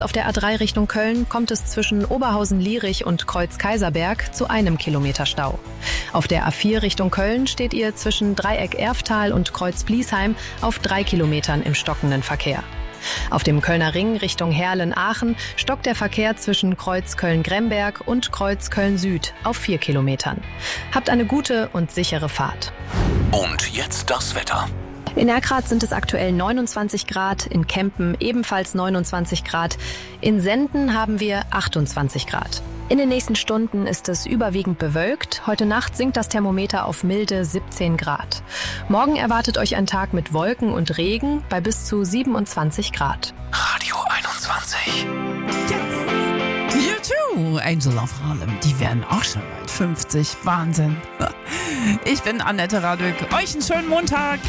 Auf der A3 Richtung Köln kommt es zwischen Oberhausen-Lierich und Kreuz-Kaiserberg zu 1 Kilometer Stau. Auf der A4 Richtung Köln steht ihr zwischen Dreieck-Erftal und Kreuz-Bliesheim auf 3 Kilometern im stockenden Verkehr. Auf dem Kölner Ring Richtung Herrlen-Aachen stockt der Verkehr zwischen Kreuz Köln-Gremberg und Kreuz Köln-Süd auf 4 Kilometern. Habt eine gute und sichere Fahrt. Und jetzt das Wetter. In Erkrath sind es aktuell 29 Grad, in Kempen ebenfalls 29 Grad, in Senden haben wir 28 Grad. In den nächsten Stunden ist es überwiegend bewölkt. Heute Nacht sinkt das Thermometer auf milde 17 Grad. Morgen erwartet euch ein Tag mit Wolken und Regen bei bis zu 27 Grad. Radio 21. YouTube, Angel of Harlem, die werden auch schon bald 50. Wahnsinn. Ich bin Annette Radück. Euch einen schönen Montag.